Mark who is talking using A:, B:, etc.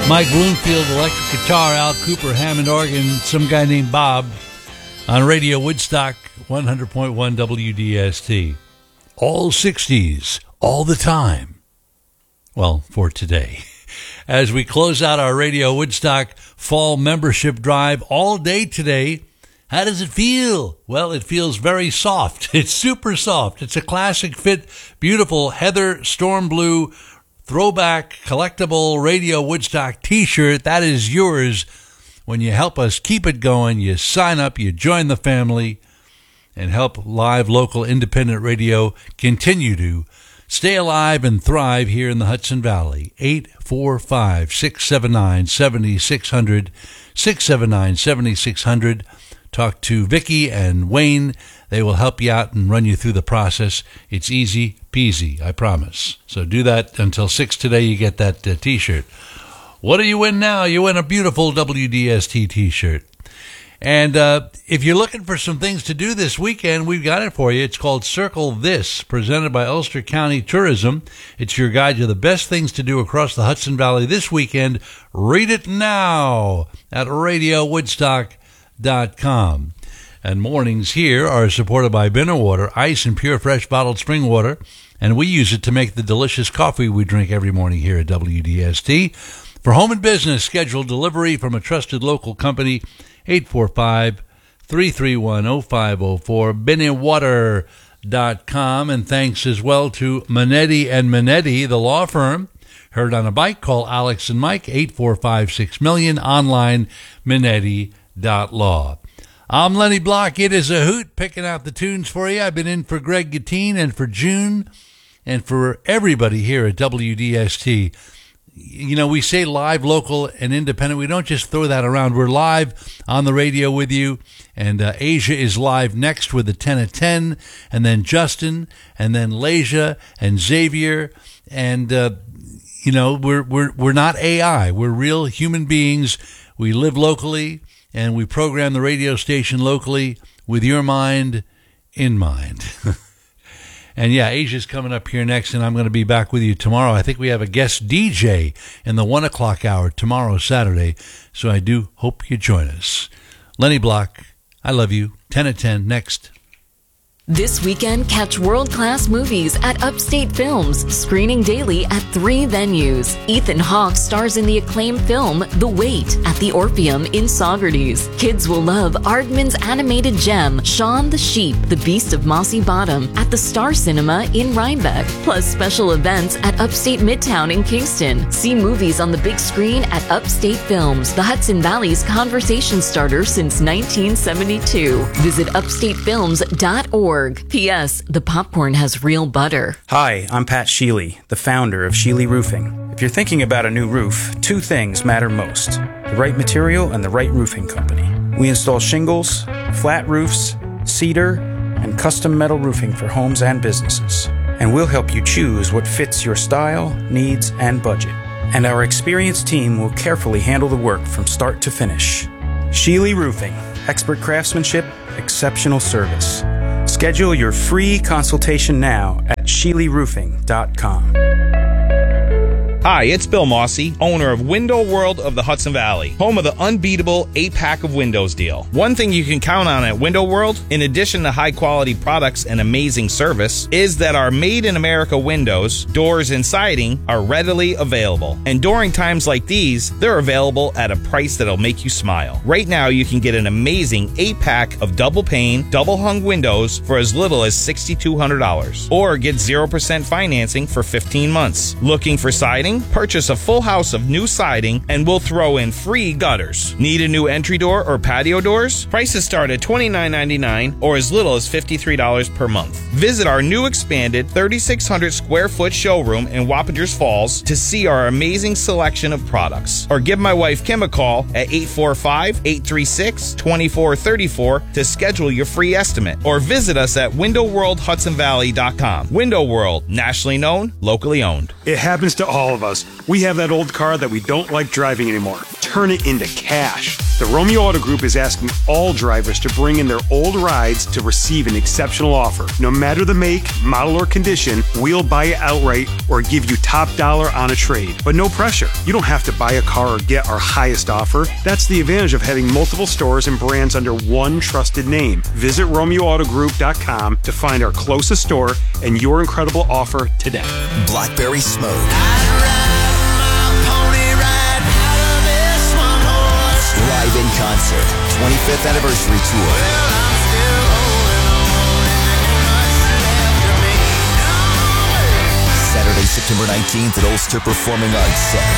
A: Mike Bloomfield, electric guitar, Al Cooper, Hammond organ, some guy named Bob on Radio Woodstock 100.1 WDST. All 60s, all the time. Well, for today. As we close out our Radio Woodstock fall membership drive all day today, how does it feel? Well, it feels very soft. It's super soft. It's a classic fit, beautiful heather storm blue throwback collectible Radio Woodstock t-shirt. That is yours. When you help us keep it going, you sign up, you join the family, and help live local independent radio continue to stay alive and thrive here in the Hudson Valley. 845-679-7600, 679-7600. Talk to Vicki and Wayne. They will help you out and run you through the process. It's easy peasy, I promise. So do that until 6 today. You get that t-shirt. What do you win now? You win a beautiful WDST t-shirt. And if you're looking for some things to do this weekend, we've got it for you. It's called Circle This, presented by Ulster County Tourism. It's your guide to the best things to do across the Hudson Valley this weekend. Read it now at radiowoodstock.com. And mornings here are supported by Binner Water, ice and pure fresh bottled spring water, and we use it to make the delicious coffee we drink every morning here at WDST. For home and business, scheduled delivery from a trusted local company, 845-331-0504, binnerwater.com. And thanks as well to Manetti and Manetti, the law firm. Heard on a bike, call Alex and Mike, 845-6000000, online, manetti.law. I'm Lenny Block. It is a hoot picking out the tunes for you. I've been in for Greg Gatine and for June and for everybody here at WDST. You know, we say live, local, and independent. We don't just throw that around. We're live on the radio with you, and Asia is live next with the 10 at 10, and then Justin, and then Leja and Xavier, and you know, we're not AI. We're real human beings. We live locally, and we program the radio station locally with your mind in mind. And yeah, Asia's coming up here next, and I'm going to be back with you tomorrow. I think we have a guest DJ in the 1 o'clock hour tomorrow, Saturday, so I do hope you join us. Lenny Block, I love you. 10 at 10 next.
B: This weekend, catch world-class movies at Upstate Films, screening daily at 3 venues. Ethan Hawke stars in the acclaimed film The Wait at the Orpheum in Saugerties. Kids will love Aardman's animated gem, Shaun the Sheep, the Beast of Mossy Bottom, at the Star Cinema in Rhinebeck. Plus special events at Upstate Midtown in Kingston. See movies on the big screen at Upstate Films, the Hudson Valley's conversation starter since 1972. Visit upstatefilms.org. P.S. The popcorn has real butter.
C: Hi, I'm Pat Sheely, the founder of Sheely Roofing. If you're thinking about a new roof, 2 things matter most: the right material and the right roofing company. We install shingles, flat roofs, cedar, and custom metal roofing for homes and businesses. And we'll help you choose what fits your style, needs, and budget. And our experienced team will carefully handle the work from start to finish. Sheely Roofing. Expert craftsmanship, exceptional service. Schedule your free consultation now at SheelyRoofing.com.
D: Hi, it's Bill Mossy, owner of Window World of the Hudson Valley, home of the unbeatable 8-pack of windows deal. One thing you can count on at Window World, in addition to high-quality products and amazing service, is that our made-in-America windows, doors, and siding are readily available. And during times like these, they're available at a price that'll make you smile. Right now, you can get an amazing 8-pack of double-pane, double-hung windows for as little as $6,200. Or get 0% financing for 15 months. Looking for siding? Purchase a full house of new siding and we'll throw in free gutters. Need a new entry door or patio doors? Prices start at $29.99 or as little as $53 per month. Visit our new expanded 3,600 square foot showroom in Wappingers Falls to see our amazing selection of products. Or give my wife Kim a call at 845-836-2434 to schedule your free estimate. Or visit us at windowworldhudsonvalley.com. Window World, nationally known, locally owned.
E: It happens to all of us. We have that old car that we don't like driving anymore. turn it into cash. The Romeo Auto Group is asking all drivers to bring in their old rides to receive an exceptional offer. No matter the make, model, or condition, we'll buy it outright or give you top dollar on a trade. But no pressure. You don't have to buy a car or get our highest offer. That's the advantage of having multiple stores and brands under one trusted name. Visit RomeoAutoGroup.com to find our closest store and your incredible offer today.
F: Blackberry Smoke. Live in concert, 25th anniversary tour. Saturday, September 19th at Ulster Performing Arts Center.